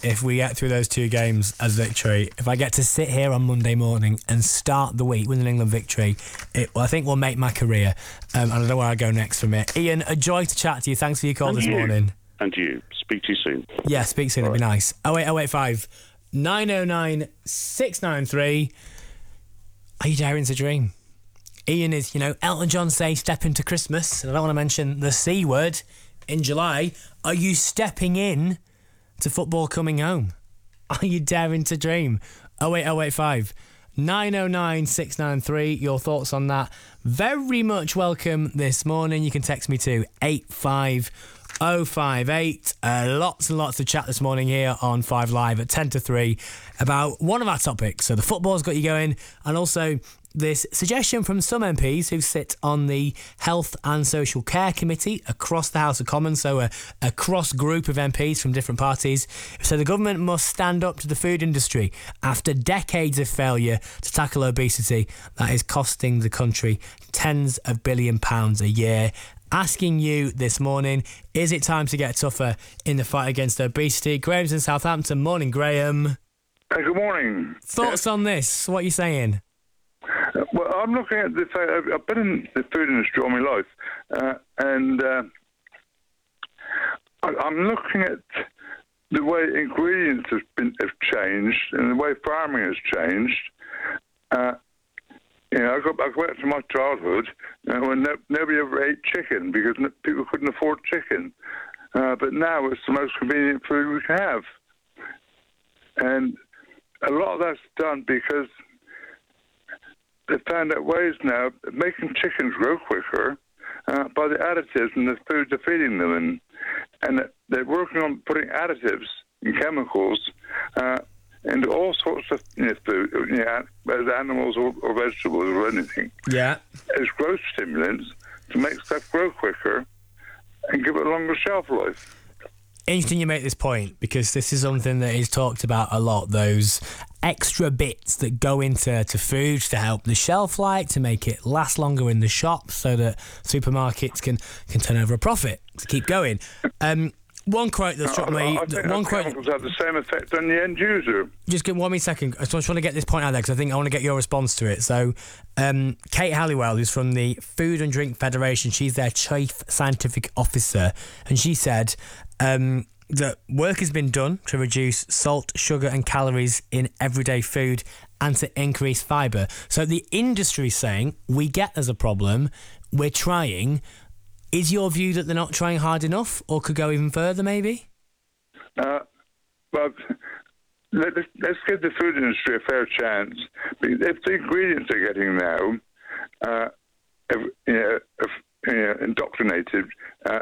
if we get through those 2 games as victory. If I get to sit here on Monday morning and start the week with an England victory, I think will make my career. And I don't know where I go next from it. Ian, a joy to chat to you. Thanks for your call this morning. And you. Speak to you soon. Yeah, speak soon. It'd be nice. 08085 909 693. Are you daring to dream? Ian is, Elton John say step into Christmas, and I don't want to mention the C word in July. Are you stepping in to football coming home? Are you daring to dream? 08085 909 693. Your thoughts on that? Very much welcome this morning. You can text me to 85058. Lots and lots of chat this morning here on 5 Live at 10 to 3 about one of our topics. So the football's got you going, and also this suggestion from some MPs who sit on the Health and Social Care Committee across the House of Commons, so a cross group of MPs from different parties. So the government must stand up to the food industry after decades of failure to tackle obesity that is costing the country tens of billion pounds a year. Asking you this morning, is it time to get tougher in the fight against obesity? Graham's in Southampton. Morning, Graham. Hey, good morning. Thoughts on this? What are you saying? Well, I'm looking at the fact I've been in the food industry all my life, and I'm looking at the way ingredients have changed and the way farming has changed. I go back to my childhood when nobody ever ate chicken because people couldn't afford chicken. But now it's the most convenient food we can have. And a lot of that's done because they found out ways now of making chickens grow quicker by the additives in the food they're feeding them. And they're working on putting additives and chemicals into all sorts of food, whether animals or vegetables or anything. Yeah. As growth stimulants to make stuff grow quicker and give it a longer shelf life. Interesting you make this point, because this is something that is talked about a lot, those extra bits that go into foods to help the shelf life, to make it last longer in the shops so that supermarkets can turn over a profit to keep going. One quote that struck me... I think chemicals have the same effect on the end user. Just give 1 second. I just want to get this point out there because I think I want to get your response to it. So, Kate Halliwell, who's from the Food and Drink Federation, she's their Chief Scientific Officer, and she said that work has been done to reduce salt, sugar and calories in everyday food and to increase fibre. So the industry's saying, we get there's a problem, we're trying. Is your view that they're not trying hard enough, or could go even further, maybe? Well, let's give the food industry a fair chance. If the ingredients they're getting now, indoctrinated